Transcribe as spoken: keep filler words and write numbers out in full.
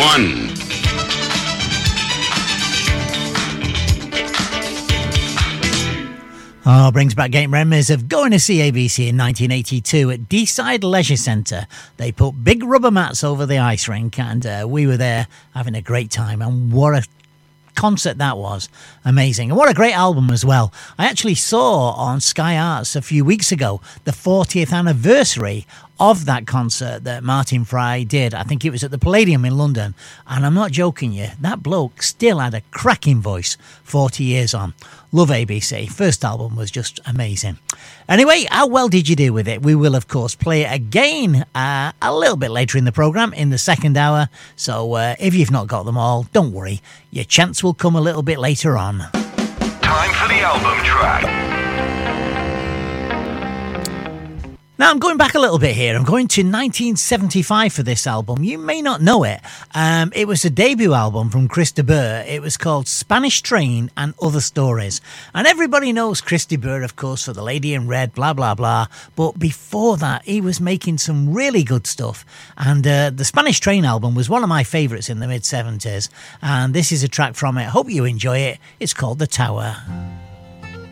one. Oh, brings back great memories of going to see A B C in nineteen eighty-two at Deeside Leisure Centre. They put big rubber mats over the ice rink, and uh, we were there having a great time. And what a concert that was. Amazing. And what a great album as well. I actually saw on Sky Arts a few weeks ago the fortieth anniversary of that concert that Martin Fry did. I think it was at the Palladium in London, and I'm not joking you, that bloke still had a cracking voice forty years on. Love A B C. First album was just amazing. Anyway, how well did you do with it? We will, of course, play it again uh, a little bit later in the programme, in the second hour. So uh, if you've not got them all, don't worry. Your chance will come a little bit later on. Time for the album track. Now, I'm going back a little bit here. I'm going to nineteen seventy-five for this album. You may not know it. Um, it was a debut album from Chris de Burgh. It was called Spanish Train and Other Stories. And everybody knows Chris de Burgh, of course, for The Lady in Red, blah, blah, blah. But before that, he was making some really good stuff. And uh, the Spanish Train album was one of my favourites in the mid-seventies. And this is a track from it. Hope you enjoy it. It's called The Tower.